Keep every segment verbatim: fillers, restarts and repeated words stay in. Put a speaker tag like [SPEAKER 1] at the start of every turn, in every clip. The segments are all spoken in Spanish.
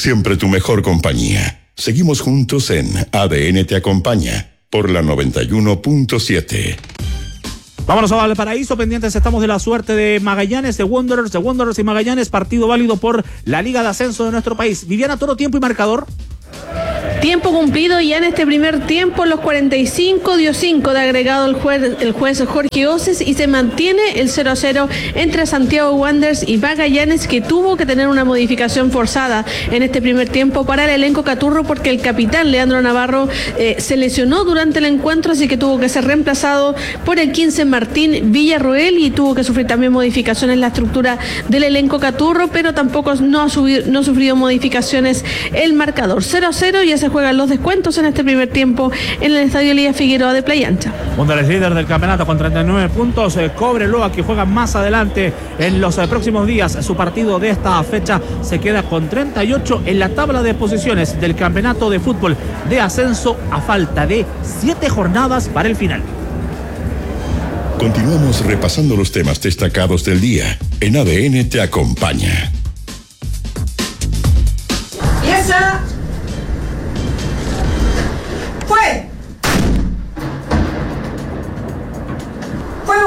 [SPEAKER 1] siempre tu mejor compañía. Seguimos juntos en A D N Te Acompaña, por la noventa y uno punto siete.
[SPEAKER 2] Vámonos a Valparaíso, pendientes estamos de la suerte de Magallanes, de Wanderers, de Wanderers y Magallanes, partido válido por la Liga de Ascenso de nuestro país. Viviana Toro, tiempo y marcador.
[SPEAKER 3] Tiempo cumplido ya en este primer tiempo, los cuarenta y cinco dio cinco de agregado el juez, el juez Jorge Oces, y se mantiene el cero a cero entre Santiago Wanderers y Magallanes, que tuvo que tener una modificación forzada en este primer tiempo para el elenco caturro, porque el capitán Leandro Navarro eh, se lesionó durante el encuentro, así que tuvo que ser reemplazado por el quince Martín Villarroel, y tuvo que sufrir también modificaciones en la estructura del elenco caturro, pero tampoco no ha, subir, no ha sufrido modificaciones el marcador. cero a cero, ya se juegan los descuentos en este primer tiempo en el Estadio Elías Figueroa de Playa Ancha.
[SPEAKER 2] Wanderers líder del campeonato con treinta y nueve puntos. eh, Cobreloa, que juega más adelante en los eh, próximos días su partido de esta fecha, se queda con treinta y ocho en la tabla de posiciones del campeonato de fútbol de ascenso, a falta de siete jornadas para el final.
[SPEAKER 1] Continuamos repasando los temas destacados del día en A D N Te Acompaña.
[SPEAKER 4] Y esa fue juego.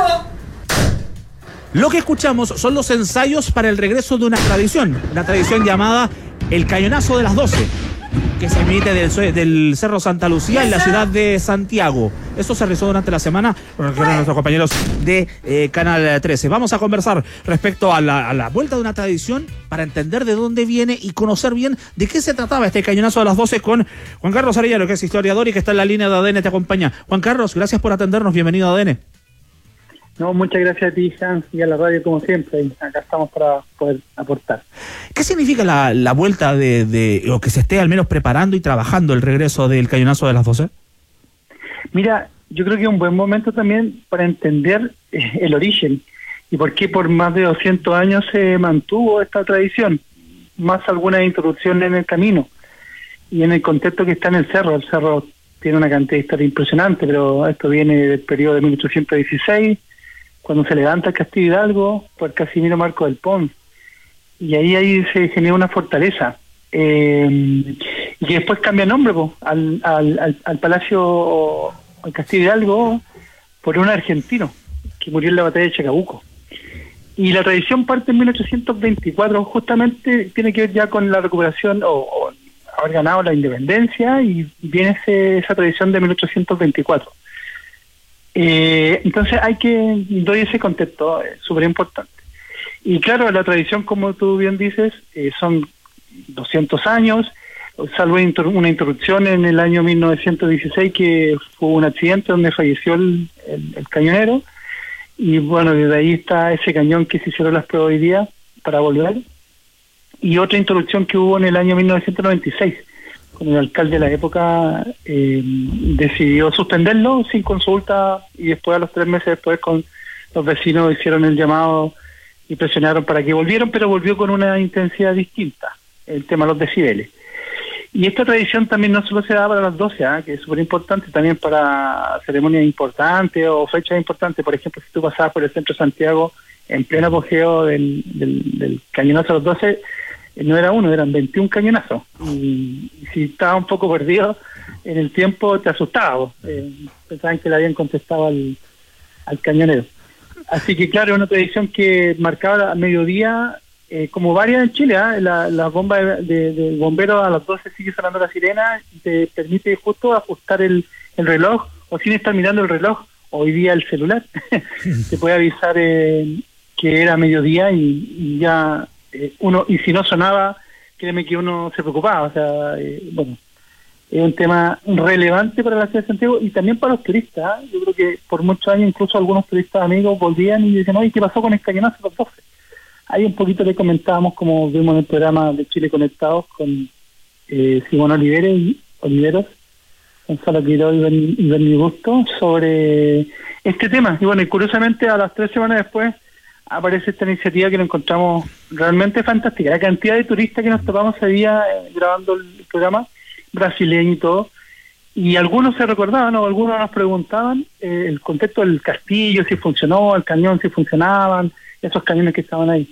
[SPEAKER 2] Lo que escuchamos son los ensayos para el regreso de una tradición, una tradición llamada el Cañonazo de las doce, que se emite del, del Cerro Santa Lucía en la ciudad de Santiago. Esto se realizó durante la semana con nuestros compañeros de eh, Canal trece. Vamos a conversar respecto a la, a la vuelta de una tradición para entender de dónde viene y conocer bien de qué se trataba este Cañonazo de las doce con Juan Carlos Arellano, que es historiador y que está en la línea de A D N Te Acompaña. Juan Carlos, gracias por atendernos. Bienvenido a A D N.
[SPEAKER 5] No, muchas gracias a ti, Hans, y a la radio como siempre, y acá estamos para poder aportar.
[SPEAKER 2] ¿Qué significa la, la vuelta de, de, o que se esté al menos preparando y trabajando el regreso del Cañonazo de las doce?
[SPEAKER 5] Mira, yo creo que es un buen momento también para entender eh, el origen y por qué por más de doscientos años se mantuvo esta tradición, más algunas introducciones en el camino y en el contexto que está en el cerro. El cerro tiene una cantidad de historia impresionante, pero esto viene del periodo de mil ochocientos dieciséis, cuando se levanta el Castillo Hidalgo por Casimiro Marco del Pons, y ahí ahí se genera una fortaleza, eh, y que después cambia nombre po, al, al, al, al Palacio, al Castillo Hidalgo, por un argentino que murió en la batalla de Chacabuco. Y la tradición parte en mil ochocientos veinticuatro, justamente tiene que ver ya con la recuperación o, o haber ganado la independencia, y viene ese, esa tradición de mil ochocientos veinticuatro. Eh, entonces hay que doy ese contexto, es súper importante. Y claro, la tradición, como tú bien dices, eh, son doscientos años, salvo una interrupción en el año mil novecientos dieciséis, que fue un accidente donde falleció el, el, el cañonero, y bueno, desde ahí está ese cañón que se hicieron las pruebas hoy día para volver, y otra interrupción que hubo en el año mil novecientos noventa y seis, cuando el alcalde de la época eh, decidió suspenderlo sin consulta, y después a los tres meses después con los vecinos hicieron el llamado y presionaron para que volvieran, pero volvió con una intensidad distinta, el tema de los decibeles. Y esta tradición también no solo se da para las doce, ¿eh? que es súper importante, también para ceremonias importantes o fechas importantes. Por ejemplo, si tú pasabas por el centro de Santiago en pleno apogeo del, del, del Cañonazo de los doce, no era uno, eran veintiún cañonazos, y, y si estaba un poco perdido en el tiempo te asustaba, eh, pensaban que le habían contestado al, al cañonero. Así que claro, es una tradición que marcaba a mediodía, eh, como varias en Chile, ¿eh? la, la bomba de, de, de bombero a las doce sigue sonando la sirena y te permite justo ajustar el, el reloj, o sin estar mirando el reloj, hoy día el celular, te puede avisar eh, que era mediodía, y, y ya uno, y si no sonaba, créeme que uno se preocupaba. O sea, eh, bueno, es un tema relevante para la ciudad de Santiago y también para los turistas, ¿eh? Yo creo que por muchos años incluso algunos turistas amigos volvían y decían, oye, ¿qué pasó con el Cañonazo de los doce? Ahí un poquito le comentábamos, como vimos en el programa de Chile Conectados con eh, Simón Oliveros y Oliveros, Gonzalo Quiroz y Berni Busto, sobre este tema. Y bueno, y curiosamente a las tres semanas después aparece esta iniciativa que lo encontramos realmente fantástica. La cantidad de turistas que nos topamos ese día eh, grabando el programa, brasileño y todo, y algunos se recordaban o algunos nos preguntaban eh, el contexto del castillo, si funcionó, el cañón, si funcionaban, esos cañones que estaban ahí.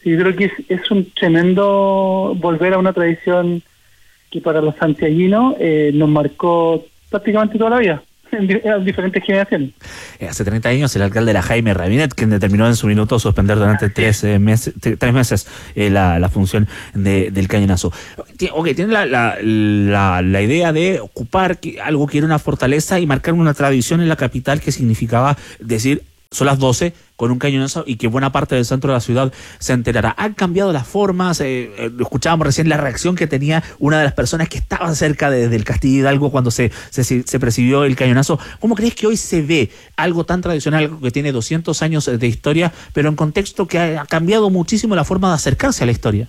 [SPEAKER 5] Sí, yo creo que es, es un tremendo volver a una tradición que para los santiaguinos eh, nos marcó prácticamente toda la vida, en, di en diferentes generaciones.
[SPEAKER 2] Hace treinta años el alcalde era Jaime Rabinet, quien determinó en su minuto suspender durante tres, eh, meses, tres meses eh, la, la función de, del cañonazo. Ok, tiene la, la, la, la idea de ocupar que, algo que era una fortaleza y marcar una tradición en la capital que significaba decir, son las doce con un cañonazo y que buena parte del centro de la ciudad se enterará. Han cambiado las formas, eh, eh, escuchábamos recién la reacción que tenía una de las personas que estaba cerca de, del Castillo Hidalgo cuando se, se, se percibió el cañonazo. ¿Cómo crees que hoy se ve algo tan tradicional, algo que tiene doscientos años de historia, pero en contexto que ha, ha cambiado muchísimo la forma de acercarse a la historia?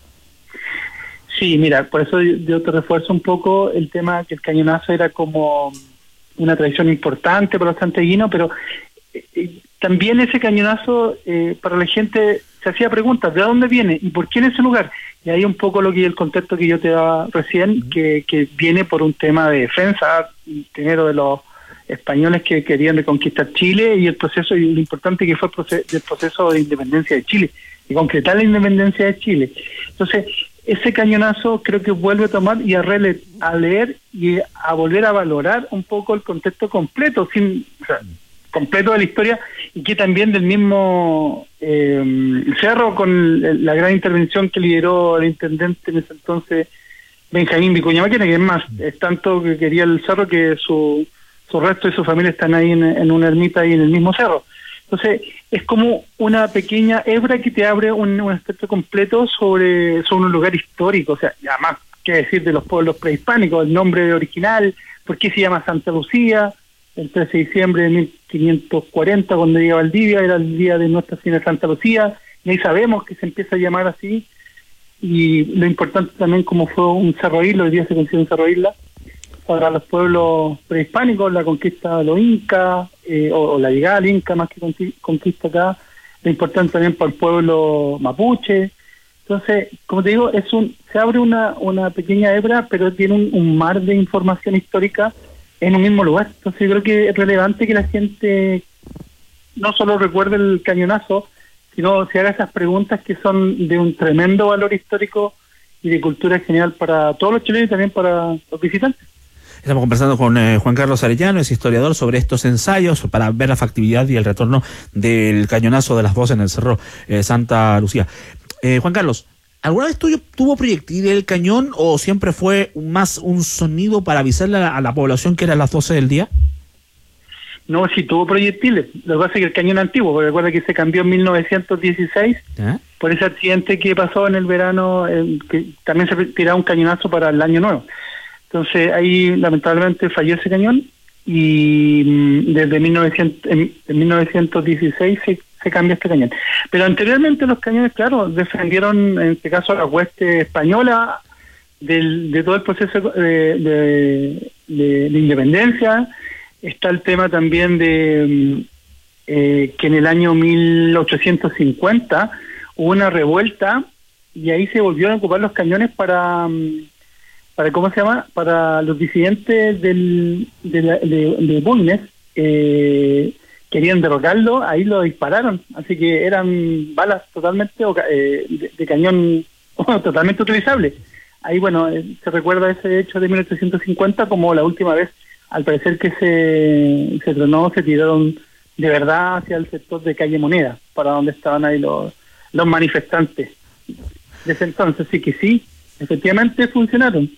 [SPEAKER 5] Sí, mira, por eso yo, yo te refuerzo un poco el tema que el cañonazo era como una tradición importante para los santiaguinos, pero eh, también ese cañonazo eh, para la gente se hacía preguntas, ¿de dónde viene? ¿Y por qué en ese lugar? Y ahí un poco lo que el contexto que yo te daba recién, que, que viene por un tema de defensa, primero de los españoles que querían reconquistar Chile y el proceso, y lo importante que fue el proceso, el proceso de independencia de Chile, y concretar la independencia de Chile. Entonces, ese cañonazo creo que vuelve a tomar y a, rele a leer y a volver a valorar un poco el contexto completo, sin... O sea, completo de la historia, y que también del mismo eh, Cerro, con la gran intervención que lideró el intendente en ese entonces, Benjamín Vicuña Maquena, que es más, es tanto que quería el Cerro que su, su resto y su familia están ahí en, en una ermita ahí en el mismo cerro. Entonces, es como una pequeña hebra que te abre un, un aspecto completo sobre, sobre un lugar histórico, o sea, además, qué decir de los pueblos prehispánicos, el nombre original, por qué se llama Santa Lucía. El trece de diciembre de mil quinientos cuarenta, cuando llega Valdivia, era el día de Nuestra Señora de Santa Lucía, y ahí sabemos que se empieza a llamar así, y lo importante también como fue un cerro isla, hoy día se considera un cerro isla, para los pueblos prehispánicos, la conquista de los incas, eh, o, o la llegada al inca más que conquista acá, lo importante también para el pueblo mapuche. Entonces, como te digo, es un se abre una, una pequeña hebra, pero tiene un, un mar de información histórica en un mismo lugar. Entonces yo creo que es relevante que la gente no solo recuerde el cañonazo, sino se haga esas preguntas que son de un tremendo valor histórico y de cultura general para todos los chilenos y también para los visitantes.
[SPEAKER 2] Estamos conversando con eh, Juan Carlos Arellano, es historiador, sobre estos ensayos para ver la factibilidad y el retorno del cañonazo de las voces en el Cerro eh, Santa Lucía. Eh, Juan Carlos, ¿alguna vez tuvo, tuvo proyectil el cañón o siempre fue más un sonido para avisarle a la, a la población que eran las doce del día?
[SPEAKER 5] No, sí tuvo proyectiles. Lo que pasa es que el cañón antiguo, porque recuerda que se cambió en mil novecientos dieciséis ¿Eh? por ese accidente que pasó en el verano, eh, que también se tiraba un cañonazo para el año nuevo. Entonces ahí lamentablemente falló ese cañón y mmm, desde mil novecientos, en, en mil novecientos dieciséis se, se cambió este cañón. Pero anteriormente los cañones, claro, defendieron en este caso a la hueste española del, de todo el proceso de, de, de, de independencia. Está el tema también de eh, que en el año mil ochocientos cincuenta hubo una revuelta y ahí se volvieron a ocupar los cañones para... para ¿cómo se llama? Para los disidentes del, de, la, de, de Bulnes, eh, querían derrocarlo, ahí lo dispararon, así que eran balas totalmente eh, de, de cañón totalmente utilizables. Ahí, bueno, eh, se recuerda ese hecho de mil ochocientos cincuenta como la última vez, al parecer que se, se tronó, se tiraron de verdad hacia el sector de Calle Moneda, para donde estaban ahí los, los manifestantes. Desde entonces, sí que sí, efectivamente funcionaron.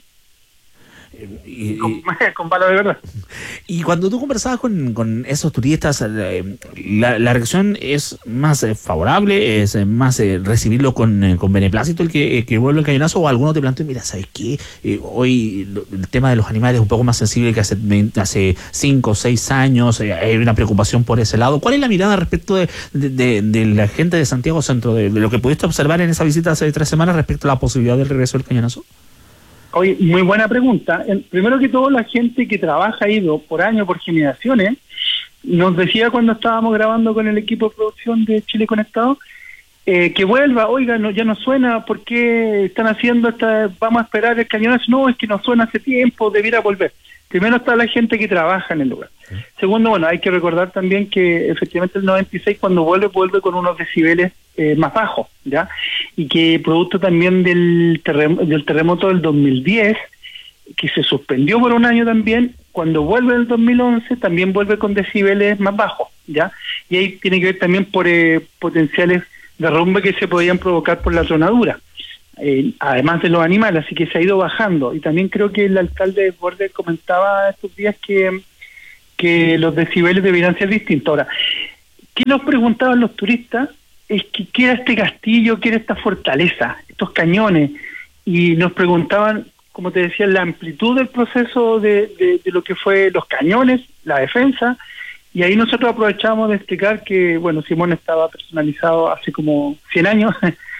[SPEAKER 2] Y, y,
[SPEAKER 5] con, con balas de verdad.
[SPEAKER 2] Y cuando tú conversabas con, con esos turistas, eh, la, la reacción es más eh, favorable, es eh, más eh, recibirlo con, eh, con beneplácito el que, eh, que vuelve el cañonazo, o alguno te plantea, mira, ¿sabes qué? Eh, hoy lo, el tema de los animales es un poco más sensible que hace hace cinco o seis años, eh, hay una preocupación por ese lado. ¿Cuál es la mirada respecto de, de, de, de la gente de Santiago Centro, de, de lo que pudiste observar en esa visita hace tres semanas respecto a la posibilidad del regreso del cañonazo?
[SPEAKER 5] Oye, muy buena pregunta. Primero que todo, la gente que trabaja ahí por años, por generaciones, nos decía cuando estábamos grabando con el equipo de producción de Chile Conectado, eh, que vuelva, oiga, no, ya no suena, ¿por qué están haciendo esta, vamos a esperar el cañonazo? No, es que no suena hace tiempo, debiera volver. Primero está la gente que trabaja en el lugar. Sí. Segundo, bueno, hay que recordar también que efectivamente el noventa y seis cuando vuelve, vuelve con unos decibeles eh, más bajos, ¿ya? Y que producto también del, terrem- del terremoto del dos mil diez, que se suspendió por un año también, cuando vuelve el dos mil once también vuelve con decibeles más bajos, ¿ya? Y ahí tiene que ver también por eh, potenciales derrumbe que se podían provocar por la tronadura, eh, además de los animales, así que se ha ido bajando. Y también creo que el alcalde de Borde comentaba estos días que, que los decibeles deberían ser distintos. Ahora, ¿qué nos preguntaban los turistas? Es que ¿qué era este castillo, qué era esta fortaleza, estos cañones? Y nos preguntaban, como te decía, la amplitud del proceso de, de, de lo que fue los cañones, la defensa. Y ahí nosotros aprovechamos de explicar que, bueno, Simón estaba personalizado hace como cien años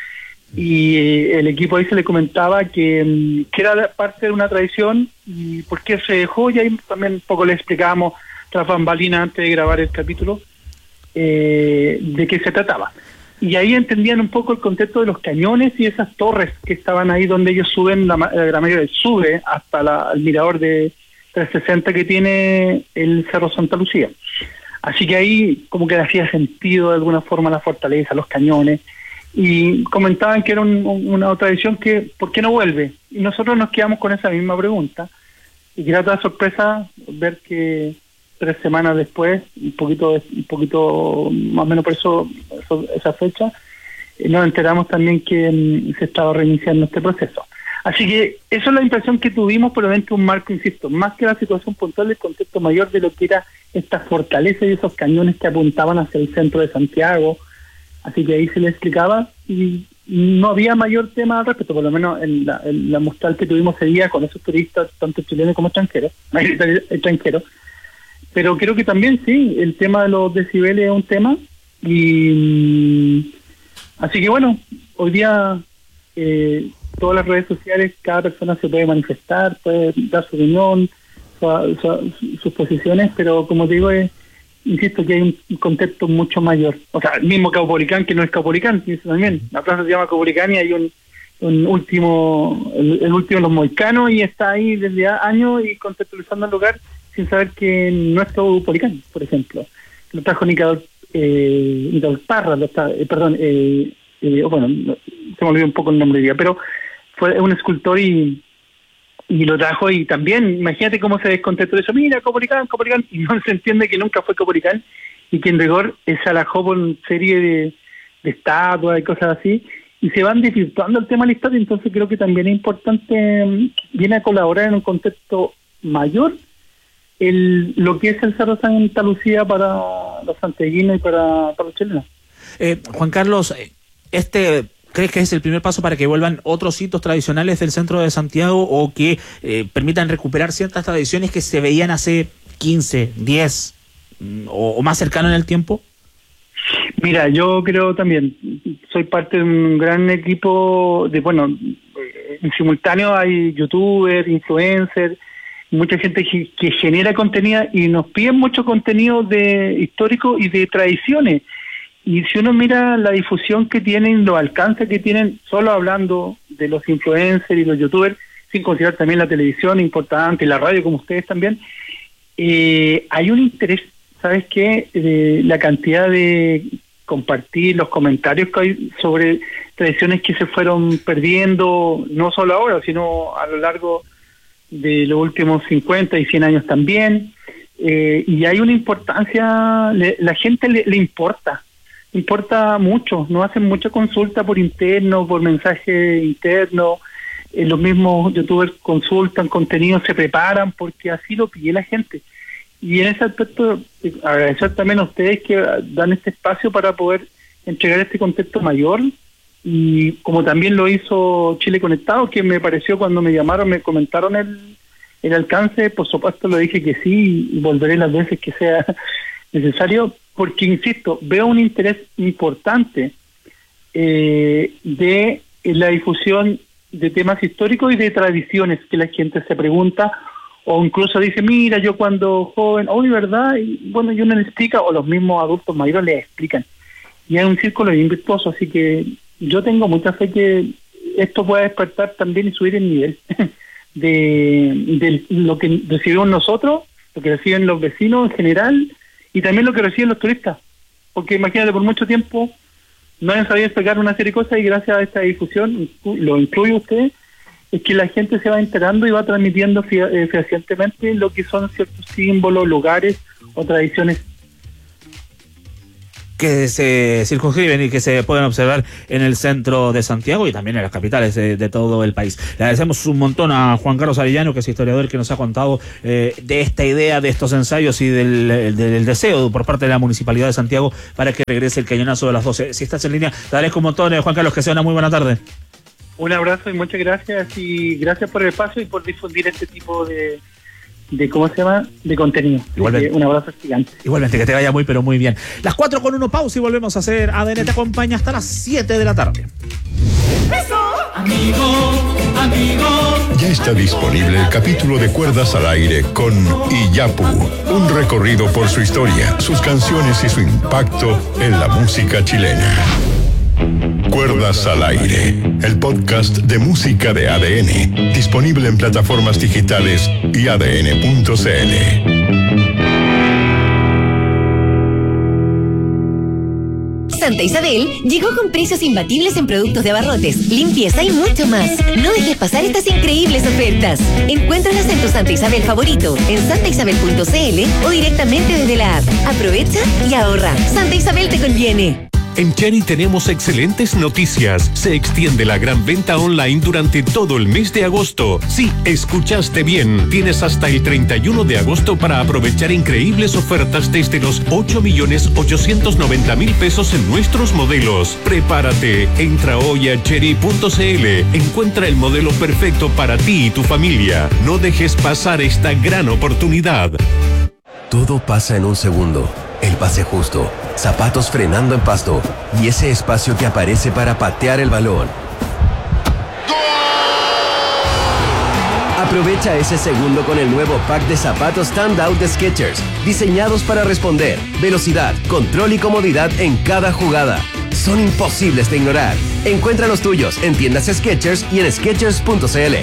[SPEAKER 5] y eh, el equipo ahí se le comentaba que, que era parte de una tradición y por qué se dejó, y ahí también un poco le explicábamos tras bambalinas antes de grabar el capítulo eh, de qué se trataba. Y ahí entendían un poco el contexto de los cañones y esas torres que estaban ahí donde ellos suben, la, la gran mayoría sube hasta la, el mirador de trescientos sesenta que tiene el Cerro Santa Lucía. Así que ahí como que le hacía sentido de alguna forma la fortaleza, los cañones, y comentaban que era un, una tradición que, ¿por qué no vuelve? Y nosotros nos quedamos con esa misma pregunta, y que era toda sorpresa ver que tres semanas después, un poquito un poquito más o menos por eso, eso esa fecha, eh, nos enteramos también que um, se estaba reiniciando este proceso. Así que eso es la impresión que tuvimos, pero dentro de un marco, insisto, más que la situación puntual, el contexto mayor de lo que era esta fortaleza y esos cañones que apuntaban hacia el centro de Santiago. Así que ahí se le explicaba y no había mayor tema al respecto, por lo menos en la, en la muestral que tuvimos ese día con esos turistas, tanto chilenos como extranjeros, extranjeros. Pero creo que también sí, el tema de los decibeles es un tema. Y así que bueno, hoy día eh, todas las redes sociales, cada persona se puede manifestar, puede dar su opinión, su, su, sus posiciones, pero como digo, es, insisto que hay un contexto mucho mayor. O sea, el mismo Caupolicán, que no es Caupolicán, también la plaza se llama Caupolicán y hay un, un último, el, el último de los mohicanos, y está ahí desde años y contextualizando el lugar sin saber que no es Caupolicán, por ejemplo. Lo trajo Nicador, eh, Nicador Parra, lo está, eh, perdón, eh, eh, bueno, se me olvidó un poco el nombre de día, pero fue un escultor y y lo trajo, y también, imagínate cómo se descontextualizó eso, mira, Caupolicán, Caupolicán, y no se entiende que nunca fue Caupolicán, y que en rigor se alajó por una serie de, de estatuas y cosas así, y se van desvirtuando el tema de la historia. Entonces creo que también es importante, viene a colaborar en un contexto mayor, el lo que es el Cerro Santa Lucía para los santiaguinos y para, para los chilenos.
[SPEAKER 2] Eh, Juan Carlos, este... ¿crees que es el primer paso para que vuelvan otros hitos tradicionales del centro de Santiago o que eh, permitan recuperar ciertas tradiciones que se veían hace quince, diez o, o más cercano en el tiempo?
[SPEAKER 5] Mira, yo creo también, soy parte de un gran equipo de, bueno, en simultáneo hay youtubers, influencers, mucha gente que, que genera contenido y nos piden mucho contenido de histórico y de tradiciones. Y si uno mira la difusión que tienen, los alcances que tienen, solo hablando de los influencers y los youtubers, sin considerar también la televisión importante, la radio como ustedes también, eh, hay un interés, ¿sabes qué? Eh, la cantidad de compartir, los comentarios que hay sobre tradiciones que se fueron perdiendo, no solo ahora, sino a lo largo de los últimos cincuenta y cien años también, eh, y hay una importancia, le, la gente le, le importa, importa mucho, no hacen mucha consulta por interno, por mensaje interno, eh, los mismos youtubers consultan contenido, se preparan porque así lo pide la gente. Y en ese aspecto, eh, agradecer también a ustedes que dan este espacio para poder entregar este contexto mayor, y como también lo hizo Chile Conectado, que me pareció cuando me llamaron, me comentaron el, el alcance, por supuesto le dije que sí, y volveré las veces que sea necesario, porque, insisto, veo un interés importante eh, de la difusión de temas históricos y de tradiciones que la gente se pregunta, o incluso dice, mira, yo cuando joven, oh, ¿verdad? Y bueno, y uno le explica, o los mismos adultos mayores le explican. y es un círculo bien virtuoso, así que yo tengo mucha fe que esto pueda despertar también y subir el nivel de, de lo que recibimos nosotros, lo que reciben los vecinos en general y también lo que reciben los turistas, porque imagínate, por mucho tiempo no han sabido explicar una serie de cosas y gracias a esta difusión, lo incluye usted, es que la gente se va enterando y va transmitiendo fehacientemente lo que son ciertos símbolos, lugares o tradiciones
[SPEAKER 2] que se circunscriben y que se pueden observar en el centro de Santiago y también en las capitales de, de todo el país. Le agradecemos un montón a Juan Carlos Arellano, que es historiador, que nos ha contado eh, de esta idea, de estos ensayos y del, del deseo por parte de la Municipalidad de Santiago para que regrese el cañonazo de las doce. Si estás en línea, te agradezco un montón, eh, Juan Carlos, que sea una muy buena tarde.
[SPEAKER 5] Un abrazo y muchas gracias, y gracias por el espacio y por difundir este tipo de... de ¿cómo se llama? De contenido.
[SPEAKER 2] Igualmente.
[SPEAKER 5] Eh, un abrazo gigante.
[SPEAKER 2] Igualmente, que te vaya muy pero muy bien. Las cuatro con uno, pausa y volvemos a hacer A D N Te Acompaña hasta las siete de la tarde.
[SPEAKER 6] Amigo, amigo.
[SPEAKER 1] Ya está disponible el capítulo de Cuerdas al Aire con Iyapu, un recorrido por su historia, sus canciones y su impacto en la música chilena. Cuerdas al Aire, el podcast de música de A D N, disponible en plataformas digitales y A D N punto C L.
[SPEAKER 7] Santa Isabel llegó con precios imbatibles en productos de abarrotes, limpieza y mucho más. No dejes pasar estas increíbles ofertas. Encuéntralas en tu Santa Isabel favorito, en santa isabel punto c l o directamente desde la app. Aprovecha y ahorra. Santa Isabel te conviene.
[SPEAKER 8] En Cherry tenemos excelentes noticias. Se extiende la gran venta online durante todo el mes de agosto. Sí, escuchaste bien. Tienes hasta el treinta y uno de agosto para aprovechar increíbles ofertas desde los ocho millones ochocientos noventa mil pesos en nuestros modelos. Prepárate. Entra hoy a cherry punto c l. Encuentra el modelo perfecto para ti y tu familia. No dejes pasar esta gran oportunidad.
[SPEAKER 9] Todo pasa en un segundo. El pase justo, zapatos frenando en pasto y ese espacio que aparece para patear el balón. Aprovecha ese segundo con el nuevo pack de zapatos Standout de Skechers, diseñados para responder, velocidad, control y comodidad en cada jugada. Son imposibles de ignorar. Encuentra los tuyos en tiendas Skechers y en skechers punto c l.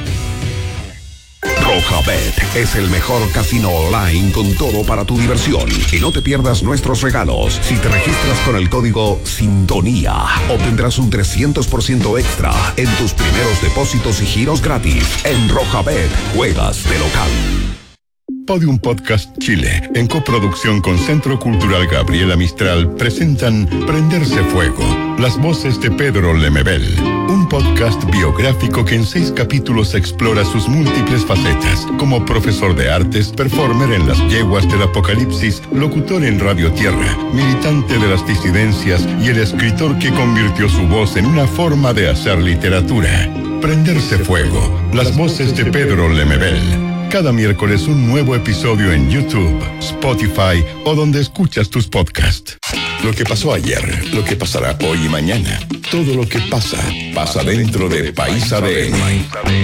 [SPEAKER 10] Rojabet es el mejor casino online con todo para tu diversión. Y no te pierdas nuestros regalos. Si te registras con el código Sintonía, obtendrás un trescientos por ciento extra en tus primeros depósitos y giros gratis. En Rojabet, juegas de local.
[SPEAKER 1] Podium Podcast Chile, en coproducción con Centro Cultural Gabriela Mistral, presentan Prenderse Fuego, las voces de Pedro Lemebel, un podcast biográfico que en seis capítulos explora sus múltiples facetas, como profesor de artes, performer en las yeguas del apocalipsis, locutor en Radio Tierra, militante de las disidencias y el escritor que convirtió su voz en una forma de hacer literatura. Prenderse Fuego, las voces de Pedro Lemebel. Cada miércoles un nuevo episodio en YouTube, Spotify o donde escuchas tus podcasts. Lo que pasó ayer, lo que pasará hoy y mañana. Todo lo que pasa, pasa dentro de País A D N.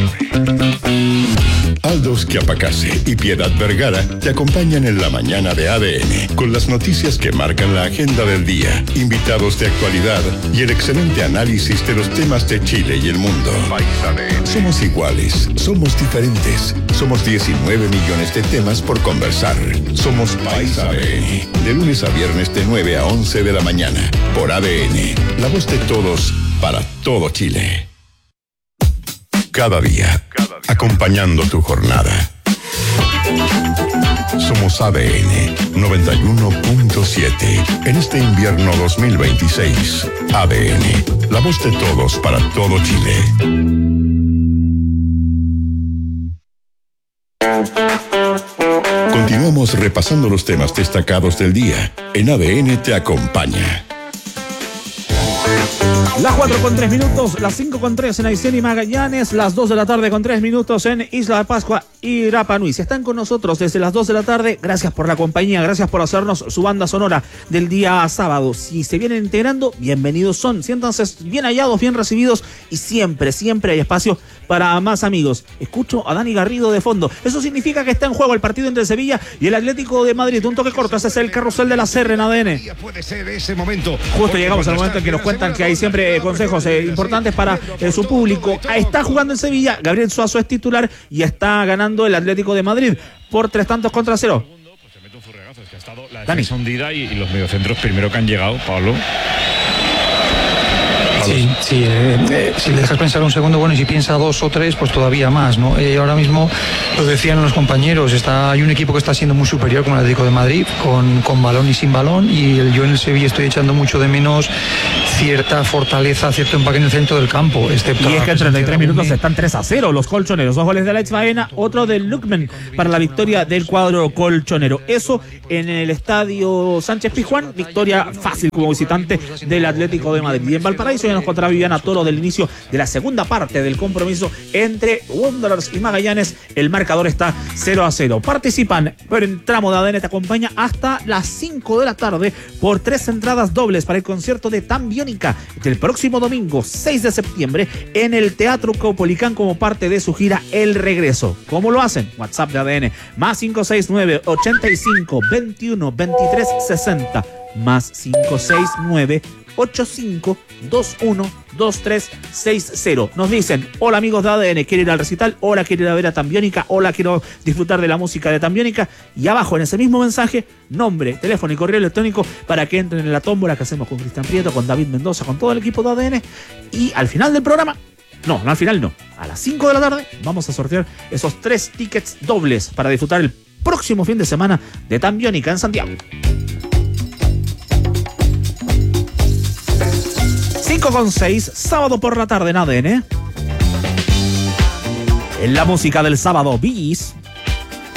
[SPEAKER 1] Aldos Quiapacase y Piedad Vergara te acompañan en la mañana de A D N con las noticias que marcan la agenda del día, invitados de actualidad y el excelente análisis de los temas de Chile y el mundo. Somos iguales, somos diferentes, somos diecinueve millones de temas por conversar. Somos País A D N, de lunes a viernes de nueve a once de la mañana, por A D N, la voz de todos para todo Chile. Cada día, acompañando tu jornada. Somos A D N noventa y uno punto siete. En este invierno dos mil veintiséis, A D N, la voz de todos para todo Chile. Continuamos repasando los temas destacados del día. En A D N Te Acompaña.
[SPEAKER 2] Las cuatro con tres minutos, las cinco con tres en Aysén y Magallanes, las dos de la tarde con tres minutos en Isla de Pascua y Rapa Nui. Si están con nosotros desde las dos de la tarde, gracias por la compañía, gracias por hacernos su banda sonora del día sábado. Si se vienen integrando, bienvenidos son. Siéntanse bien hallados, bien recibidos y siempre, siempre hay espacio para más amigos. Escucho a Dani Garrido de fondo. Eso significa que está en juego el partido entre Sevilla y el Atlético de Madrid. Un toque corto, ese es el carrusel de la C R en A D N.
[SPEAKER 11] Puede ser ese momento.
[SPEAKER 2] Justo llegamos al momento en que nos cuentan que hay siempre consejos eh, importantes para eh, su público. Está jugando en Sevilla, Gabriel Suazo es titular y está ganando el Atlético de Madrid por tres tantos contra cero.
[SPEAKER 12] La defensa hundida y, y los mediocentros primero que han llegado, Pablo.
[SPEAKER 13] Sí, sí, eh, eh, si le dejas pensar un segundo, bueno, y si piensa dos o tres, pues todavía más, ¿no? Eh, ahora mismo, lo decían los compañeros, está, hay un equipo que está siendo muy superior como el Atlético de Madrid, con, con balón y sin balón, y el, yo en el Sevilla estoy echando mucho de menos cierta fortaleza, cierto empaque en el centro del campo. Excepto
[SPEAKER 2] y es que en treinta y tres minutos están tres a cero los colchoneros. Dos goles de Alex Baena, otro de Lukman para la victoria del cuadro colchonero. Eso en el estadio Sánchez Pizjuán, victoria fácil como visitante del Atlético de Madrid. Y en Valparaíso ya nos contará Viviana Toro del inicio de la segunda parte del compromiso entre Wanderers y Magallanes. El marcador está cero a cero. Participan, pero en tramo de A D N te acompaña hasta las cinco de la tarde por tres entradas dobles para el concierto de Tambiónica del próximo domingo seis de septiembre en el Teatro Caupolicán como parte de su gira El Regreso. ¿Cómo lo hacen? WhatsApp de A D N más cinco seis nueve, ochenta y cinco, veintiuno, veintitrés, sesenta más cinco seis nueve, ochenta y cinco, veintiuno, veintitrés, sesenta. Nos dicen: hola amigos de A D N, quiero ir al recital, hola quiero ir a ver a Tambiónica, hola quiero disfrutar de la música de Tambiónica. Y abajo en ese mismo mensaje, nombre, teléfono y correo electrónico para que entren en la tómbola que hacemos con Cristian Prieto, con David Mendoza, con todo el equipo de A D N. Y al final del programa, no, no al final no, a las cinco de la tarde vamos a sortear esos tres tickets dobles para disfrutar el próximo fin de semana de Tambiónica en Santiago. cinco con seis, sábado por la tarde en A D N. En la música del sábado, Bis.